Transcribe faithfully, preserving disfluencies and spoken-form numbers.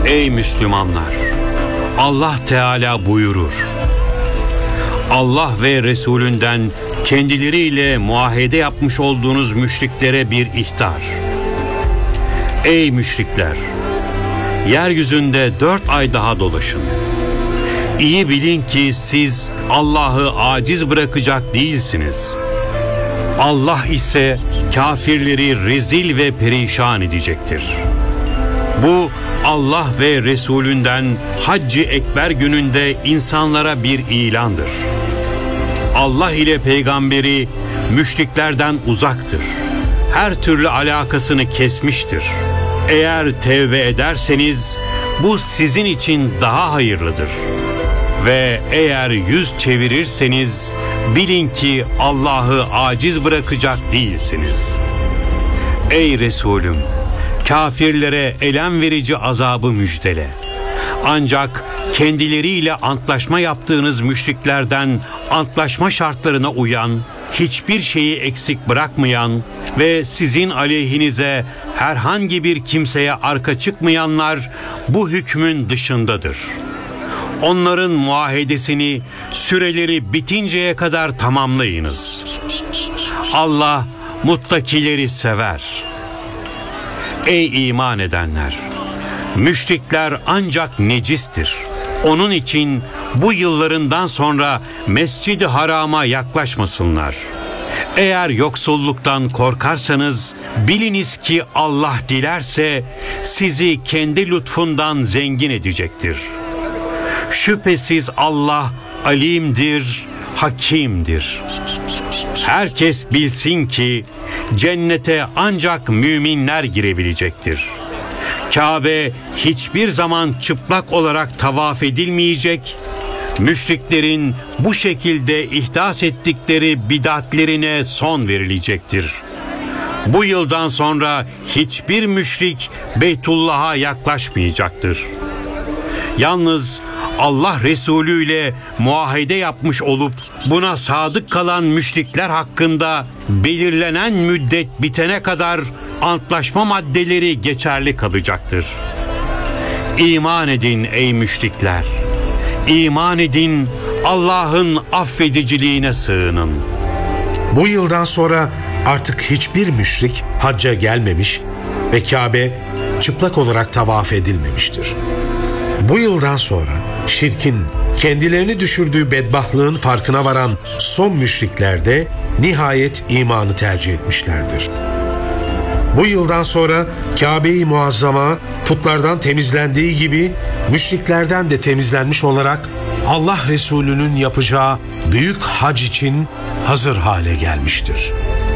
Ey Müslümanlar! Allah Teala buyurur: Allah ve Resulünden kendileriyle muahede yapmış olduğunuz müşriklere bir ihtar. Ey müşrikler! Yeryüzünde dört ay daha dolaşın. İyi bilin ki siz Allah'ı aciz bırakacak değilsiniz. Allah ise kafirleri rezil ve perişan edecektir. Bu Allah ve Resulünden Hac-ı Ekber gününde insanlara bir ilandır. Allah ile peygamberi müşriklerden uzaktır. Her türlü alakasını kesmiştir. Eğer tevbe ederseniz bu sizin için daha hayırlıdır. Ve eğer yüz çevirirseniz bilin ki Allah'ı aciz bırakacak değilsiniz. Ey Resulüm! Kafirlere elem verici azabı müjdele. Ancak kendileriyle antlaşma yaptığınız müşriklerden antlaşma şartlarına uyan, hiçbir şeyi eksik bırakmayan ve sizin aleyhinize herhangi bir kimseye arka çıkmayanlar bu hükmün dışındadır. Onların muahedesini süreleri bitinceye kadar tamamlayınız. Allah muttakileri sever. Ey iman edenler! Müşrikler ancak necistir. Onun için bu yıllarından sonra Mescid-i Haram'a yaklaşmasınlar. Eğer yoksulluktan korkarsanız biliniz ki Allah dilerse sizi kendi lütfundan zengin edecektir. Şüphesiz Allah alimdir, hakimdir. Herkes bilsin ki cennete ancak müminler girebilecektir. Kabe hiçbir zaman çıplak olarak tavaf edilmeyecek, müşriklerin bu şekilde ihdas ettikleri bid'atlerine son verilecektir. Bu yıldan sonra hiçbir müşrik Beytullah'a yaklaşmayacaktır. Yalnız Allah Resulü ile muahede yapmış olup buna sadık kalan müşrikler hakkında belirlenen müddet bitene kadar antlaşma maddeleri geçerli kalacaktır. İman edin ey müşrikler! İman edin, Allah'ın affediciliğine sığının. Bu yıldan sonra artık hiçbir müşrik hacca gelmemiş ve Kabe çıplak olarak tavaf edilmemiştir. Bu yıldan sonra şirkin kendilerini düşürdüğü bedbahtlığın farkına varan son müşrikler de nihayet imanı tercih etmişlerdir. Bu yıldan sonra Kabe-i Muazzama putlardan temizlendiği gibi müşriklerden de temizlenmiş olarak Allah Resulü'nün yapacağı büyük hac için hazır hale gelmiştir.